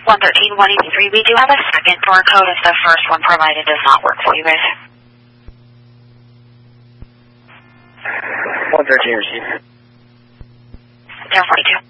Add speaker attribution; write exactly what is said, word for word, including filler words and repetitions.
Speaker 1: one thirteen, one eighty-three. We do have a second door code if the first one provided does not work for you guys.
Speaker 2: one thirteen received.
Speaker 1: ten forty-two.